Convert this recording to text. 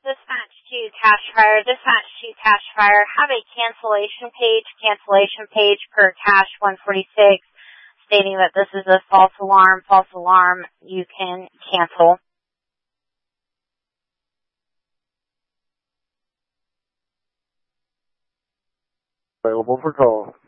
Dispatch to Cache Fire. Have a cancellation page per Cache 146 stating that this is a false alarm. You can cancel. Available for call.